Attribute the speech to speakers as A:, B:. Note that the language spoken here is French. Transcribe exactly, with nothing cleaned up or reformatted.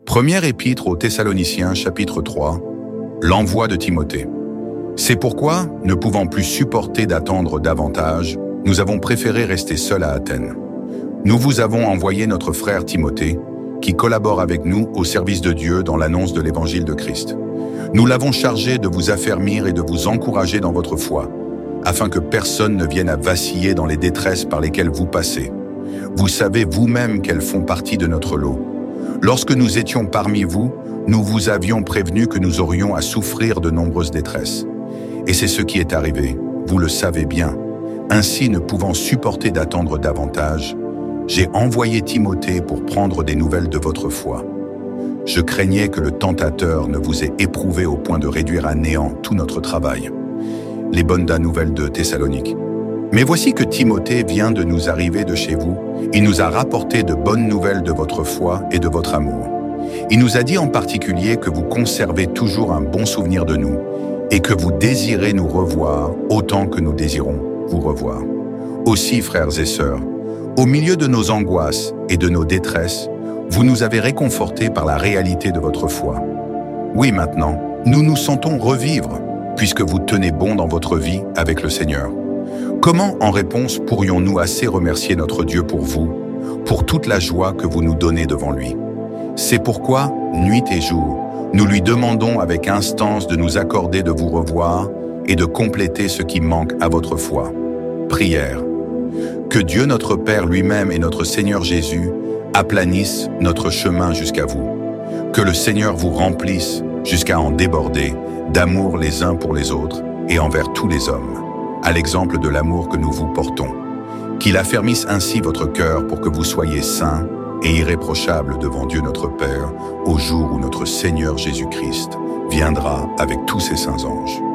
A: Première épître aux Thessaloniciens, chapitre trois, l'envoi de Timothée. C'est pourquoi, ne pouvant plus supporter d'attendre davantage, nous avons préféré rester seuls à Athènes. Nous vous avons envoyé notre frère Timothée, qui collabore avec nous au service de Dieu dans l'annonce de l'évangile de Christ. Nous l'avons chargé de vous affermir et de vous encourager dans votre foi, afin que personne ne vienne à vaciller dans les détresses par lesquelles vous passez. Vous savez vous-même qu'elles font partie de notre lot. Lorsque nous étions parmi vous, nous vous avions prévenu que nous aurions à souffrir de nombreuses détresses. Et c'est ce qui est arrivé, vous le savez bien. Ainsi, ne pouvant supporter d'attendre davantage, j'ai envoyé Timothée pour prendre des nouvelles de votre foi. Je craignais que le tentateur ne vous ait éprouvé au point de réduire à néant tout notre travail. Les bonnes nouvelles de Thessalonique. Mais voici que Timothée vient de nous arriver de chez vous. Il nous a rapporté de bonnes nouvelles de votre foi et de votre amour. Il nous a dit en particulier que vous conservez toujours un bon souvenir de nous et que vous désirez nous revoir autant que nous désirons vous revoir. Aussi, frères et sœurs, au milieu de nos angoisses et de nos détresses, vous nous avez réconfortés par la réalité de votre foi. Oui, maintenant, nous nous sentons revivre, puisque vous tenez bon dans votre vie avec le Seigneur. Comment, en réponse, pourrions-nous assez remercier notre Dieu pour vous, pour toute la joie que vous nous donnez devant lui? C'est pourquoi, nuit et jour, nous lui demandons avec instance de nous accorder de vous revoir et de compléter ce qui manque à votre foi. Prière. Que Dieu notre Père lui-même et notre Seigneur Jésus aplanissent notre chemin jusqu'à vous. Que le Seigneur vous remplisse jusqu'à en déborder d'amour les uns pour les autres et envers tous les hommes, à l'exemple de l'amour que nous vous portons. Qu'il affermisse ainsi votre cœur pour que vous soyez saints et irréprochables devant Dieu notre Père, au jour où notre Seigneur Jésus-Christ viendra avec tous ses saints anges.